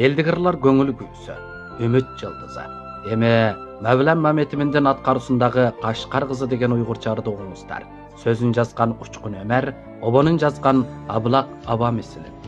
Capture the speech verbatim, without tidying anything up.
элдигирлар көңүл күлсө, үмүт жылдызы. Эми Мавлан Маметиминдин аткаруусундагы Кашкар кызы деген уйгурчарды угуңуздар. Сөзүн жазган Учкун Өмер, обонун жазган Аблак Аба мисилин.